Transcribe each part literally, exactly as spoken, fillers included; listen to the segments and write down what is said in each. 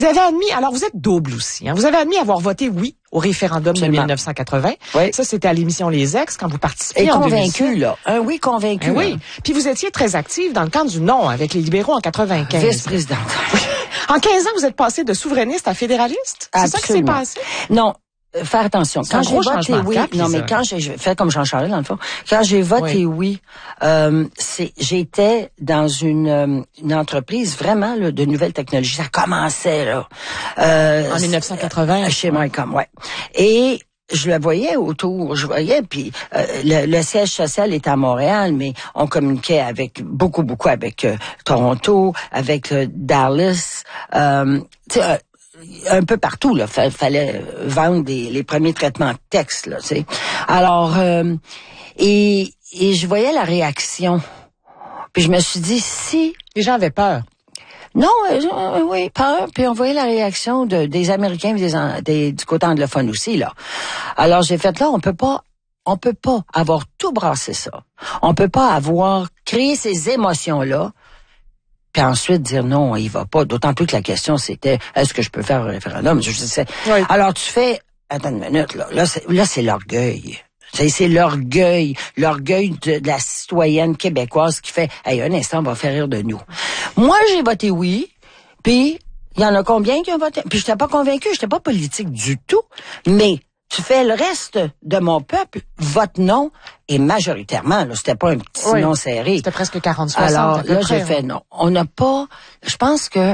Vous avez admis, alors vous êtes double aussi, hein, vous avez admis avoir voté oui au référendum Absolument. de mille neuf cent quatre-vingts. Oui. Ça, c'était à l'émission Les Ex, quand vous participiez Et en convaincu, là. Un oui convaincu. Un oui. Puis vous étiez très active dans le camp du non avec les libéraux en quatre-vingt-quinze. Vice-présidente. En quinze ans, vous êtes passé de souverainiste à fédéraliste? C'est ça qui s'est passé? Non. Faire attention. Quand j'ai voté oui, cap, non, mais quand j'ai fait comme Jean-Charles, dans le fond, quand j'ai voté oui, oui euh, c'est, j'étais dans une, euh, une entreprise vraiment, là, de nouvelles technologies. Ça commençait, là. Euh, en mille neuf cent quatre-vingts. Chez Mycom, ouais. Et, je le voyais autour, je voyais, puis euh, le, le siège social était à Montréal, mais on communiquait avec beaucoup, beaucoup avec euh, Toronto, avec euh, Dallas, euh, tu sais, euh, un peu partout, là. Fa- fallait vendre des, les premiers traitements de texte, là, tu sais. Alors, euh, et, et je voyais la réaction. Puis je me suis dit, si... Les gens avaient peur. Non, euh, oui, peur. Puis on voyait la réaction de, des Américains, des, des, du côté anglophone aussi, là. Alors j'ai fait, là, on peut pas, on peut pas avoir tout brassé ça. On peut pas avoir créé ces émotions-là, puis ensuite dire non, il va pas. D'autant plus que la question c'était, est-ce que je peux faire un référendum? Je sais. Oui. Alors tu fais, attends une minute, là, là c'est, là, c'est l'orgueil. C'est, c'est l'orgueil, l'orgueil de, de la citoyenne québécoise qui fait, hey, un instant, on va faire rire de nous. Moi, j'ai voté oui, puis il y en a combien qui ont voté? Puis j'étais pas convaincue, j'étais pas politique du tout, mais tu fais le reste de mon peuple, vote non, et majoritairement, là, c'était pas un petit oui, non serré. C'était presque quarante soixante. Alors, à peu là, près, j'ai fait non. On n'a pas, je pense que,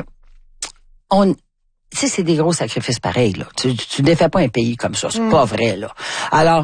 on, tu sais, c'est des gros sacrifices pareils, là. Tu, tu défais pas un pays comme ça, c'est mm. pas vrai, là. Alors,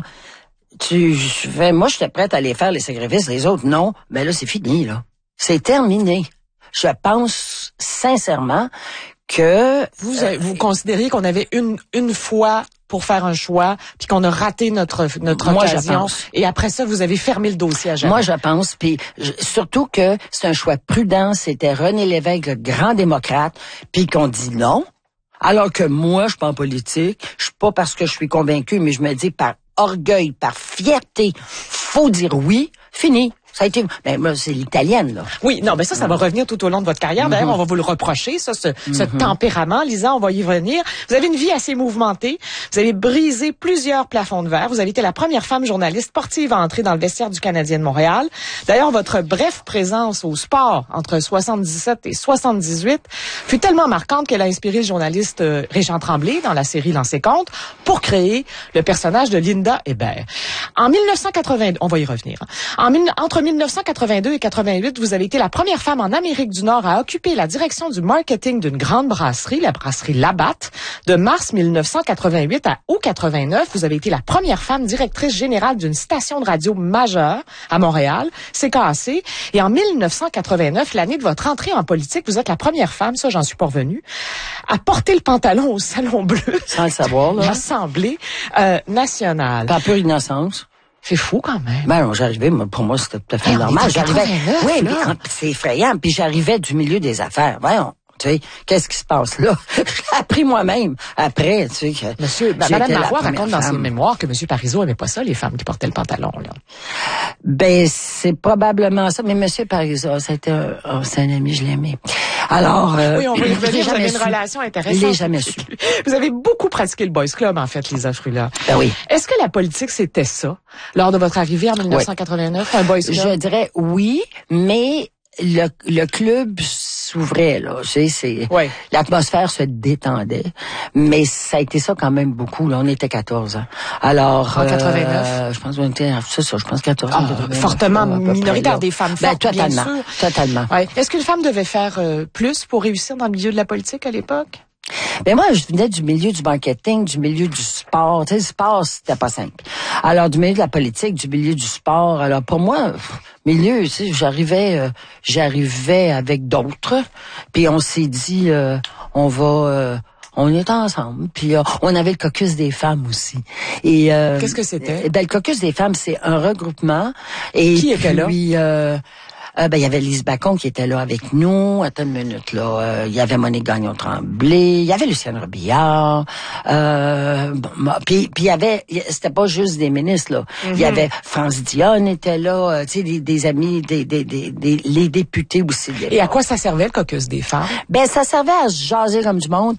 tu fais, moi, j'étais prête à aller faire les sacrifices, les autres, non. Mais là, c'est fini, là. C'est terminé. Je pense sincèrement que... Vous, euh, vous considériez qu'on avait une, une fois pour faire un choix, puis qu'on a raté notre, notre moi, occasion. Et après ça, vous avez fermé le dossier à jamais. Moi, je pense, puis surtout que c'est un choix prudent. C'était René Lévesque, le grand démocrate, puis qu'on dit non. Alors que moi, je suis pas en politique. Je suis pas parce que je suis convaincu, mais je me dis par orgueil, par fierté, faut dire oui, fini. Ça a été, ben, moi, c'est l'italienne, là. Oui, non, mais ça, ça va revenir tout au long de votre carrière. D'ailleurs, mm-hmm. on va vous le reprocher, ça, ce, mm-hmm. ce tempérament. Lisa, on va y revenir. Vous avez une vie assez mouvementée. Vous avez brisé plusieurs plafonds de verre. Vous avez été la première femme journaliste sportive à entrer dans le vestiaire du Canadien de Montréal. D'ailleurs, votre brève présence au sport entre soixante-dix-sept et soixante-dix-huit fut tellement marquante qu'elle a inspiré le journaliste euh, Régent Tremblay dans la série Lancez compte pour créer le personnage de Linda Hébert. En mille neuf cent quatre-vingt-deux, on va y revenir. En, entre mille neuf cent quatre-vingt-deux et quatre-vingt-huit, vous avez été la première femme en Amérique du Nord à occuper la direction du marketing d'une grande brasserie, la brasserie Labatt. De mars mille neuf cent quatre-vingt-huit à août quatre-vingt-neuf, vous avez été la première femme directrice générale d'une station de radio majeure à Montréal, C K A C. Et en mille neuf cent quatre-vingt-neuf, l'année de votre entrée en politique, vous êtes la première femme, ça j'en suis pas revenue, à porter le pantalon au Salon Bleu. Sans le savoir, là. L'Assemblée euh, nationale. Pas peu d'innocence. C'est fou quand même. Ben non, j'arrivais, pour moi, c'était tout à fait hey, normal. J'arrivais. Oui, mais c'est effrayant. Puis j'arrivais du milieu des affaires. Voyons. Tu sais, qu'est-ce qui se passe là? J'ai appris moi-même après, tu sais. Que Monsieur, ben, Madame Marois raconte dans ses mémoires que Monsieur Parizeau aimait pas ça, les femmes qui portaient le pantalon, là. Ben, c'est probablement ça. Mais Monsieur Parizeau, c'était un, oh, c'est un ami, je l'aimais. Alors, euh, oui, on va y revenir. Vous avez une relation intéressante. Je l'ai jamais su. Vous avez beaucoup pratiqué le Boys Club, en fait, Lisa Frula. Ben oui. Est-ce que la politique, c'était ça, lors de votre arrivée en mille neuf cent quatre-vingt-neuf, oui. un Boys Club? Je dirais oui, mais le, le club s'ouvrait, là. Tu sais, c'est, oui. l'atmosphère se détendait. Mais ça a été ça quand même beaucoup, là. On était quatorze ans. Alors. En quatre-vingt-neuf? Euh, je pense qu'on était, c'est ça, je pense quatorze ans. Ah, fortement minoritaire des femmes fortes, ben, totalement. Bien sûr. Totalement. Ouais. Est-ce qu'une femme devait faire euh, plus pour réussir dans le milieu de la politique à l'époque? Ben moi, je venais du milieu du marketing, du milieu du sport. Tu sais, le sport, c'était pas simple. Alors, du milieu de la politique, du milieu du sport. Alors, pour moi, milieu, tu sais, j'arrivais, euh, j'arrivais avec d'autres. Puis on s'est dit, euh, on va... Euh, on est ensemble. Puis euh, on avait le caucus des femmes aussi. Et euh, qu'est-ce que c'était? Ben, le caucus des femmes, c'est un regroupement. Et qui était là? Puis, euh, Euh, ben, il y avait Lise Bacon qui était là avec nous. Attends une minute, là. Euh, il y avait Monique Gagnon-Tremblay. Il y avait Lucienne Robillard. Euh, bon, puis, puis il y avait, c'était pas juste des ministres, là. Mm-hmm. Il y avait France Dionne était là. Euh, tu sais, des, des amis, des, des, des, des, les députés aussi. Et à quoi ça servait, le caucus des femmes? Ben, ça servait à se jaser comme du monde